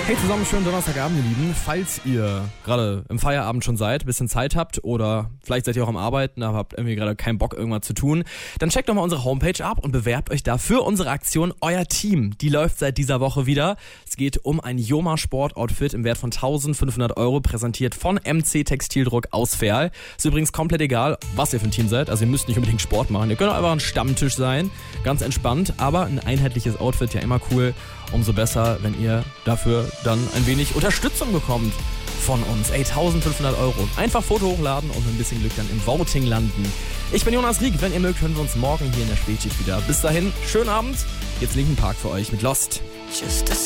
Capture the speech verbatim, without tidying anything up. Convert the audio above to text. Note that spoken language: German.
Hey zusammen, schönen Donnerstagabend, ihr Lieben. Falls ihr gerade im Feierabend schon seid, ein bisschen Zeit habt oder vielleicht seid ihr auch am Arbeiten, aber habt irgendwie gerade keinen Bock, irgendwas zu tun, dann checkt doch mal unsere Homepage ab und bewerbt euch da für unsere Aktion Euer Team. Die läuft seit dieser Woche wieder. Es geht um ein Joma Sport-Outfit im Wert von eintausendfünfhundert Euro, präsentiert von M C Textildruck aus Verl. Ist übrigens komplett egal, was ihr für ein Team seid. Also ihr müsst nicht unbedingt Sport machen. Ihr könnt auch einfach ein Stammtisch sein, ganz entspannt. Aber ein einheitliches Outfit, ja immer cool. Umso besser, wenn ihr dafür dann ein wenig Unterstützung bekommt von uns. Ey, eintausendfünfhundert Euro. Einfach Foto hochladen und mit ein bisschen Glück dann im Voting landen. Ich bin Jonas Rieck. Wenn ihr mögt, hören wir uns morgen hier in der Spätschicht wieder. Bis dahin, schönen Abend. Jetzt Linkin Park für euch mit Lost. Just a